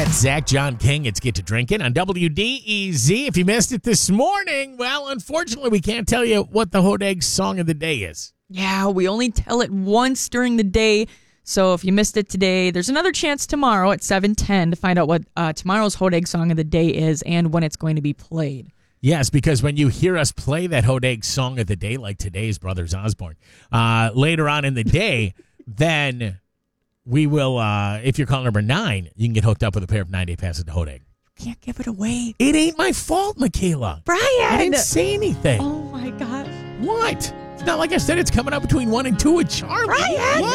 That's Zach John King. It's Get to Drinking on WDEZ. If you missed it this morning, well, unfortunately, we can't tell you what the Hodeg song of the day is. Yeah, we only tell it once during the day. So if you missed it today, there's another chance tomorrow at 7:10 to find out what tomorrow's Hodeg song of the day is and when it's going to be played. Yes, because when you hear us play that Hodeg song of the day, like today's Brothers Osborne, later on in the day, then we will, if you're call number 9, you can get hooked up with a pair of 9-day passes to Hodeg. Can't give it away. It ain't my fault, Michaela. Brian! I didn't say anything. Oh, my gosh. What? It's not like I said it's coming up between 1 and 2 with Charlie. Brian! What?